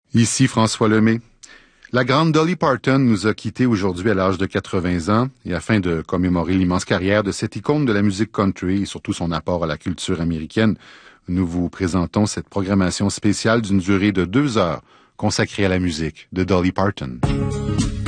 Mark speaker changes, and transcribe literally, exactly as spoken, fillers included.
Speaker 1: Ici François Lemay. La grande Dolly Parton nous a quittés aujourd'hui à l'âge de quatre-vingts ans et afin de commémorer l'immense carrière de cette icône de la musique country et surtout son apport à la culture américaine, nous vous présentons cette programmation spéciale d'une durée de deux heures consacrée à la musique de Dolly Parton.